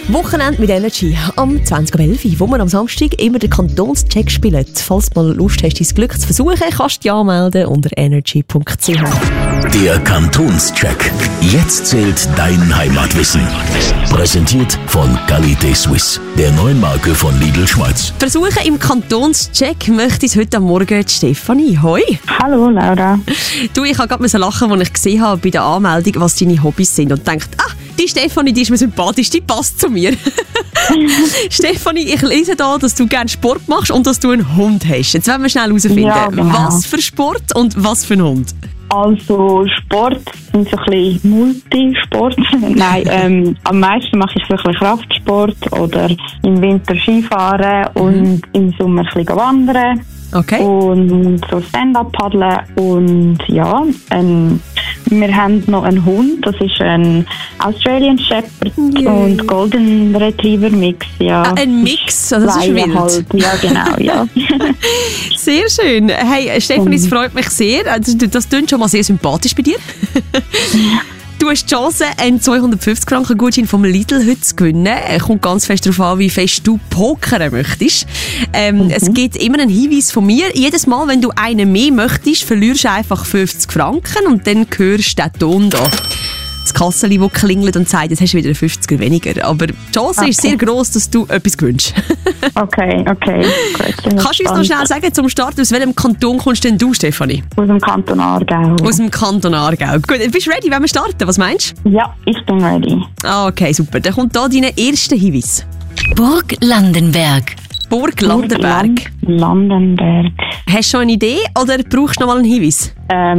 Wochenende mit Energy am 20.11 Uhr, wo wir am Samstag immer den Kantonscheck spielen. Falls du mal Lust hast, dein Glück zu versuchen, kannst du dich anmelden unter energy.ch. Der Kantonscheck. Jetzt zählt dein Heimatwissen. Präsentiert von Qualité Suisse, der neuen Marke von Lidl Schweiz. Versuchen im Kantonscheck möchte ich heute am Morgen die Stefanie. Hoi. Hallo Laura. Du, ich habe gerade lachen, als ich gesehen habe bei der Anmeldung, was deine Hobbys sind und dachte, die Stefanie, die ist mir sympathisch, die passt zu mir. Stefanie, ich lese da, dass du gerne Sport machst und dass du einen Hund hast. Jetzt wollen wir schnell herausfinden, was für Sport und was für ein Hund? Also Sport sind so ein bisschen Multisport. Nein, am meisten mache ich so ein bisschen Kraftsport oder im Winter Skifahren und im Sommer ein bisschen wandern. Okay. Und so Stand-up paddeln und ja, wir haben noch einen Hund, das ist ein Australian Shepherd und Golden Retriever Mix. Ja. Ein Mix, also das ist wild. Halt. Ja, genau, ja. Sehr schön. Hey, Stefanie, es freut mich sehr. Also, das klingt schon mal sehr sympathisch bei dir. Du hast die Chance, einen 250-Franken-Gutschein vom Lidl heute zu gewinnen. Kommt ganz fest darauf an, wie fest du pokern möchtest. Es gibt immer einen Hinweis von mir. Jedes Mal, wenn du einen mehr möchtest, verlierst du einfach 50 Franken und dann hörst du den Ton da. Das Kasseli, das klingelt und sagt, jetzt hast du wieder 50er weniger. Aber die Chance ist sehr gross, dass du etwas gewinnst. Okay. Gut, kannst du uns noch schnell sagen, zum Start, aus welchem Kanton kommst denn du, Stefanie? Aus dem Kanton Aargau. Aus dem Kanton Aargau. Gut, bist du ready, wenn wir starten? Was meinst du? Ja, ich bin ready. Okay, super. Dann kommt hier dein erster Hinweis. Burg Landenberg. Burg Landenberg. Landenberg. Hast du schon eine Idee oder brauchst du noch mal einen Hinweis?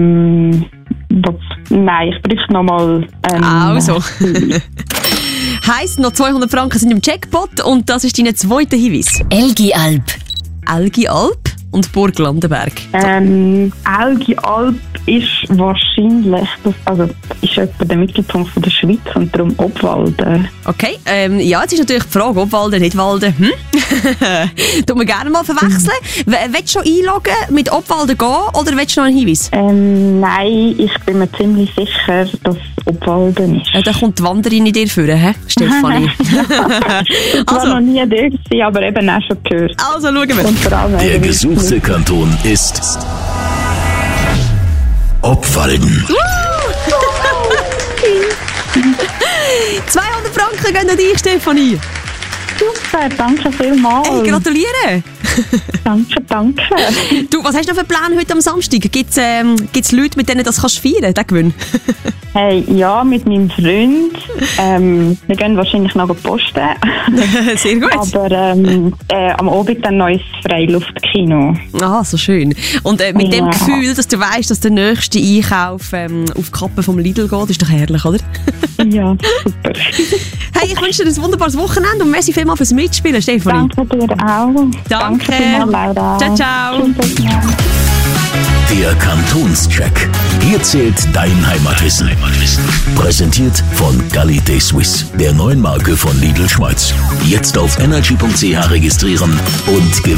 Nein, ich brauche noch mal also. Heisst, noch 200 Franken sind im Jackpot und das ist dein zweiter Hinweis. Elgialp. Elgialp und Burg Landenberg. Elgialp ist wahrscheinlich, ist etwa der Mittelpunkt von der Schweiz und darum Obwalden. Okay, ja, jetzt ist natürlich die Frage, Obwalden, nicht Walden. Tun wir gerne mal verwechseln. Willst du schon einloggen, mit Obwalden gehen oder willst du noch einen Hinweis? Nein, ich bin mir ziemlich sicher, dass Obwalden ist. Da kommt die Wanderin in dir vor, Stefanie. Ich war noch nie dort, aber eben auch schon gehört. Also schauen wir. Und vor allem Der gesuchte Kanton ist Obwalden. 200 Franken gehen an dich, Stefanie. Super, danke vielmals. Hey, gratuliere. Danke. Du, was hast du noch für Pläne heute am Samstag? Gibt's Leute, mit denen das kannst feiern, den Gewinn? Hey, ja, mit meinem Freund. Wir gehen wahrscheinlich noch posten. Sehr gut. Aber am Abend dann neues Freiluftkino. Ah, so schön. Und mit dem Gefühl, dass du weißt, dass der nächste Einkauf auf die Kappe vom Lidl geht, ist doch herrlich, oder? Ja, super. Hey, ich wünsche dir ein wunderbares Wochenende und merci vielmals fürs Mitspielen, Stefanie. Danke dir auch. Danke vielmals, Laura. Ciao, ciao. Der Kantonscheck. Hier zählt dein Heimatwissen. Präsentiert von Qualité Suisse, der neuen Marke von Lidl Schweiz. Jetzt auf energy.ch registrieren und gewinnen.